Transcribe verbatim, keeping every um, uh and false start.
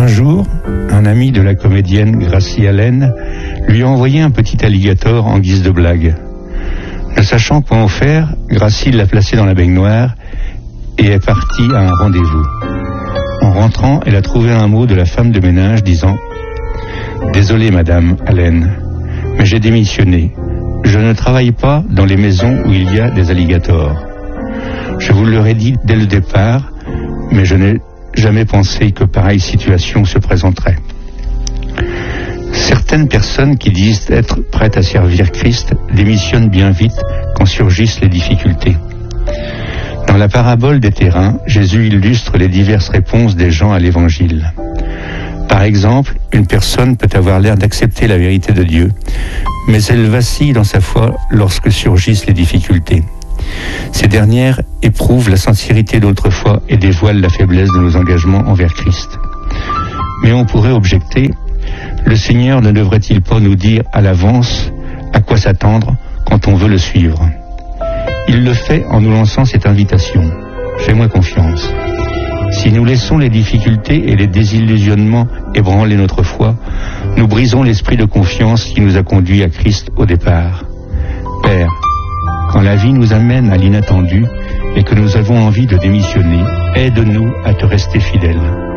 Un jour, un ami de la comédienne Gracie Allen lui a envoyé un petit alligator en guise de blague. Ne sachant quoi en faire, Gracie l'a placé dans la baignoire et est partie à un rendez-vous. En rentrant, elle a trouvé un mot de la femme de ménage disant « Désolé, madame Allen, mais j'ai démissionné. Je ne travaille pas dans les maisons où il y a des alligators. Je vous l'aurais dit dès le départ, mais je n'ai jamais pensé que pareille situation se présenterait. » Certaines personnes qui disent être prêtes à servir Christ démissionnent bien vite quand surgissent les difficultés. Dans la parabole des terrains, Jésus illustre les diverses réponses des gens à l'évangile. Par exemple, une personne peut avoir l'air d'accepter la vérité de Dieu, mais elle vacille dans sa foi lorsque surgissent les difficultés. Ces dernières éprouvent la sincérité de notre foi et dévoilent la faiblesse de nos engagements envers Christ. Mais on pourrait objecter, le Seigneur ne devrait-il pas nous dire à l'avance à quoi s'attendre quand on veut le suivre ? Il le fait en nous lançant cette invitation. Fais-moi confiance. Si nous laissons les difficultés et les désillusionnements ébranler notre foi, nous brisons l'esprit de confiance qui nous a conduits à Christ au départ. Père, quand la vie nous amène à l'inattendu et que nous avons envie de démissionner, aide-nous à te rester fidèles.